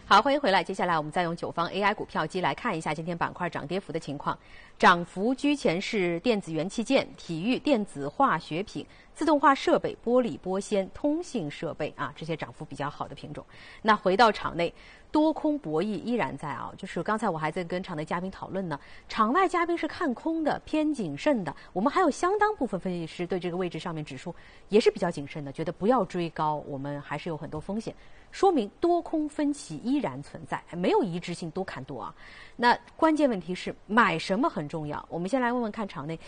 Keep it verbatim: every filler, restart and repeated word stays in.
好，欢迎回来。接下来我们再用九方 A I 股票机来看一下今天板块涨跌幅的情况。涨幅居前是电子元器件、体育、电子化学品、自动化设备、玻璃玻纤、通信设备啊，这些涨幅比较好的品种。那回到场内，多空博弈依然在啊，就是刚才我还在跟场内嘉宾讨论呢，场外嘉宾是看空的，偏谨慎的。我们还有相当部分分析师对这个位置上面指数也是比较谨慎的，觉得不要追高，我们还是有很多风险。说明多空分歧依然存在，没有一致性多看多啊。那关键问题是买什么很重要。我们先来问问看场内